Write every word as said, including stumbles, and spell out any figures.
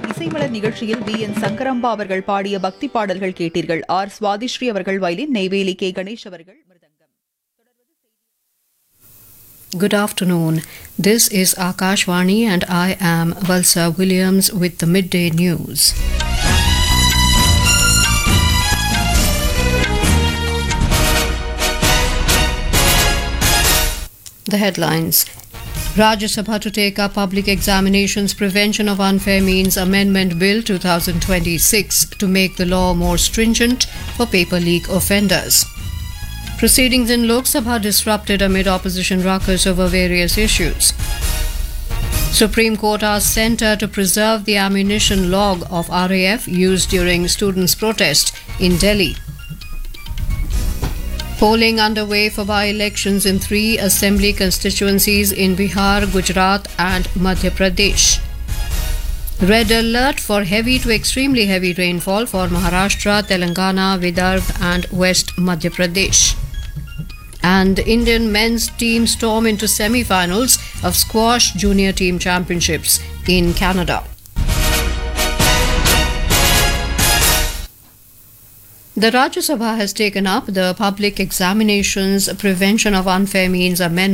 இசைமலர் நிகழ்ச்சியில் வி என் சங்கரம்பா அவர்கள் பாடிய பக்தி பாடல்கள் கேட்டீர்கள். ஆர் சுவாதிஸ்ரீ அவர்கள் வயலின், நெய்வேலி கே கணேஷ் அவர்கள் மிருதங்கம். Good afternoon. This is Akashvani and I am Valsa Williams with the midday news. The headlines. Rajya Sabha to take up Public Examinations Prevention of Unfair Means Amendment Bill twenty twenty-six to make the law more stringent for paper leak offenders. Proceedings in Lok Sabha disrupted amid opposition ruckus over various issues. Supreme Court asked Centre to preserve the ammunition log of R A F used during students' protest in Delhi. Polling underway for by-elections in three assembly constituencies in Bihar, Gujarat and Madhya Pradesh. Red alert for heavy to extremely heavy rainfall for Maharashtra, Telangana, Vidarbha and West Madhya Pradesh. And Indian men's team storm into semi-finals of squash junior team championships in Canada. The Rajya Sabha has taken up the Public Examinations Prevention of Unfair Means Amendment